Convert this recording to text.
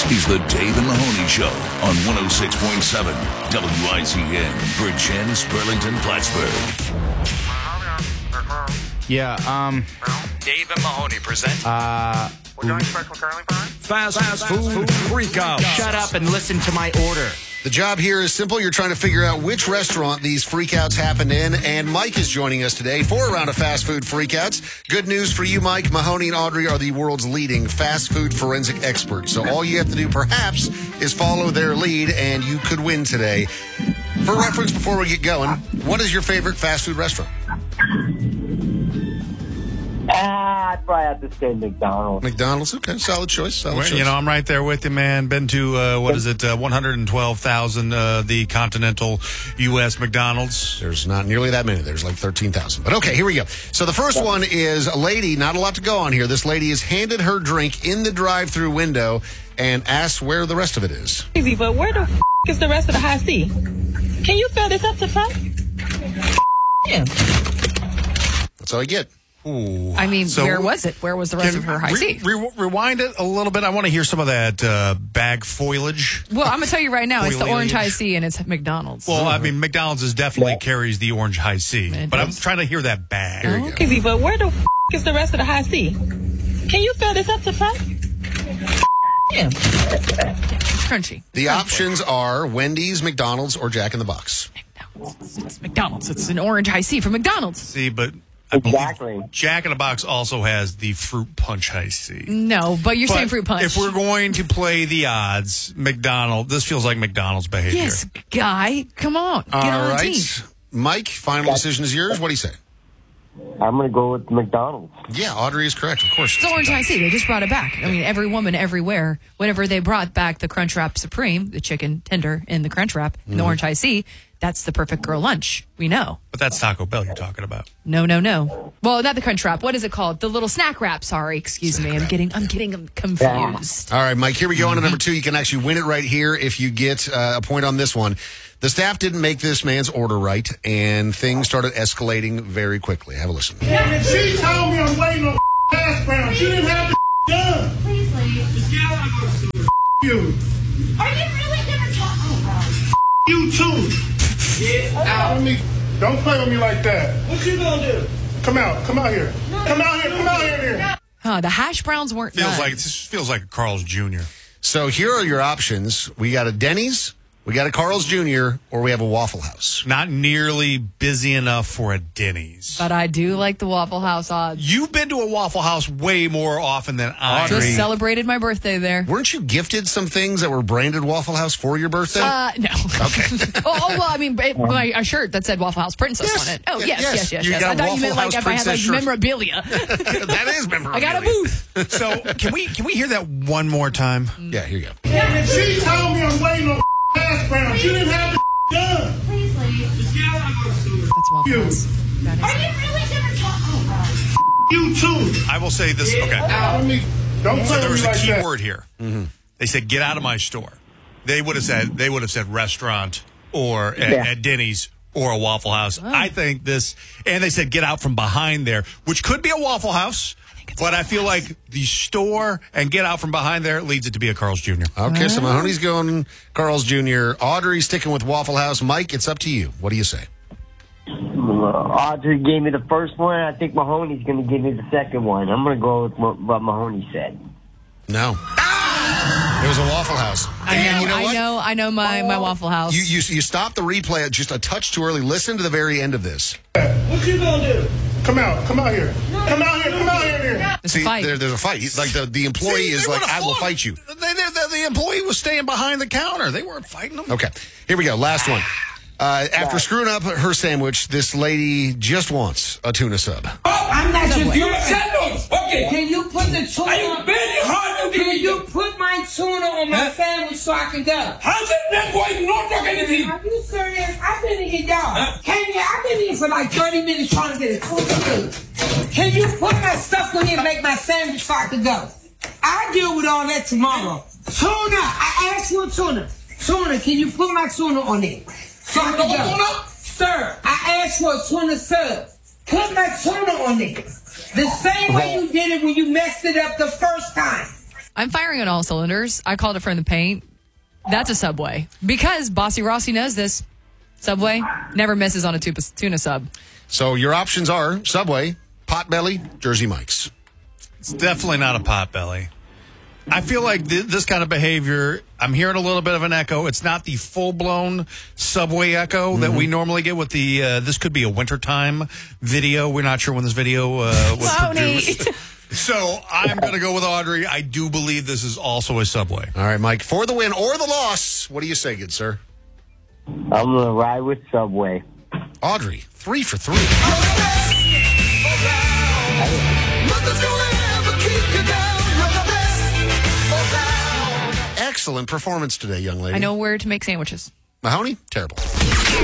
This is the Dave and Mahoney Show on 106.7 WICN, Virginia, Burlington, Plattsburgh. Yeah, Dave and Mahoney present Fast food freakout. shut up and listen to my order. The job here is simple. You're trying to figure out which restaurant these freakouts happened in, and Mike is joining us today for a round of fast food freakouts. Good news for you, Mike. Mahoney and Audrey are the world's leading fast food forensic experts, so all you have to do, perhaps, is follow their lead, and you could win today. For reference, before we get going, what is your favorite fast food restaurant? I'd probably have to say McDonald's. McDonald's? Okay, solid choice. Well, you know, I'm right there with you, man. Been to, 112,000, the continental U.S. McDonald's. There's not nearly that many. There's like 13,000. But okay, here we go. So the first one is a lady, not a lot to go on here. This lady is handed her drink in the drive-thru window and asked where the rest of it is. Easy, but where the is the rest of the high C? Can you fill this up to front? Yeah. That's all I get. Ooh. I mean, So, where was it? Where was the rest of her high C? Rewind it a little bit. I want to hear some of that bag foliage. Well, I'm going to tell you right now, it's the Foliage. orange high C and it's McDonald's. Well, I mean, McDonald's is definitely carries the orange high C, It but I'm does. trying to hear that bag. Easy, but where the is the rest of the high C? Can you fill this up to front? Yeah. It's crunchy. The options are Wendy's, McDonald's, or Jack in the Box. It's McDonald's. It's an orange high C from McDonald's. See, but I believe Exactly. Jack in the Box also has the fruit punch high C. No, but you're saying But fruit punch. If we're going to play the odds, this feels like McDonald's behavior. Yes, guy. Come on. Get All on the right. team. Mike, final decision is yours. What do you say? I'm going to go with McDonald's. Yeah, Audrey is correct, of course. It's orange high C. They just brought it back. I mean, every woman everywhere, whenever they brought back the Crunchwrap Supreme, the chicken tender in the Crunchwrap, in the orange high C, that's the perfect girl lunch. We know. But that's Taco Bell you're talking about. No. Well, not the Crunchwrap. What is it called? The little snack wrap. Sorry, excuse me. I'm getting them confused. All right, Mike, here we go on to number 2. You can actually win it right here if you get a point on this one. The staff didn't make this man's order right, and things started escalating very quickly. Have a listen. And she told me I'm waiting on hash brown. She didn't have the done. Please leave. You. Are you really going to talk about You too. Don't play with me like that. What you going to do? Come out here. Come out here. The hash browns weren't done. This feels like a Carl's Jr. So here are your options. We got a Denny's, we got a Carl's Jr., or we have a Waffle House. Not nearly busy enough for a Denny's. But I do like the Waffle House odds. You've been to a Waffle House way more often than I. Just celebrated my birthday there. Weren't you gifted some things that were branded Waffle House for your birthday? No. Okay. well, I mean, a shirt that said Waffle House Princess on it. Oh, yes. You got I thought you meant Waffle like House if I had like Princess shirt. memorabilia. That is memorable. I got a booth. So can we hear that one more time? Yeah, here you go. And she told me I'm waiting on hash brown. She didn't have the done. Please leave. That's Waffle You. House. That is Are you really going to talk about You too. I will say this. Okay. Don't So play there with was me a like key that. word here. They said, "Get out of my store." They would have said restaurant or at Denny's or a Waffle House. I think this, and they said, "Get out from behind there," which could be a Waffle House. But I feel like the store and get out from behind there leads it to be a Carl's Jr. Okay, so Mahoney's going Carl's Jr. Audrey's sticking with Waffle House. Mike, it's up to you. What do you say? Audrey gave me the first one. I think Mahoney's going to give me the second one. I'm going to go with what Mahoney said. No. It was a Waffle House. And you know what? I know my Waffle House. You stopped the replay just a touch too early. Listen to the very end of this. What you going to do? Come out here. Come out here. It's See, a fight. there's a fight. Like the employee is like, I will fight you. The employee was staying behind the counter. They weren't fighting them. Okay, here we go. Last one. After screwing up her sandwich, this lady just wants a tuna sub. I'm not just your sandwich. Okay. Can you put the tuna? Are you very hard to do? Can you put my tuna on my sandwich so I can go? How's it that boy not talking to me? Are you serious? I've been eating y'all. I've been eating for like 30 minutes trying to get a tuna. Can you put my stuff on here and make my sandwich so I can go? I'll deal with all that tomorrow. Tuna. I asked for tuna. Tuna. Can you put my tuna on there? So I can go. Sir, I asked for a tuna sub. Put my tuna on there. The same way you did it when you messed it up the first time. I'm firing on all cylinders. I called it from the paint. That's a Subway. Because Bossy Rossi knows this. Subway never misses on a tuna sub. So your options are Subway, Potbelly, Jersey Mike's. It's definitely not a Potbelly. I feel like this kind of behavior, I'm hearing a little bit of an echo. It's not the full-blown Subway echo that we normally get with the, this could be a wintertime video. We're not sure when this video was produced. So I'm going to go with Audrey. I do believe this is also a Subway. All right, Mike, for the win or the loss, what do you say, good sir? I'm going to ride with Subway. Audrey, 3 for 3. Excellent performance today, young lady. I know where to make sandwiches. Mahoney, terrible.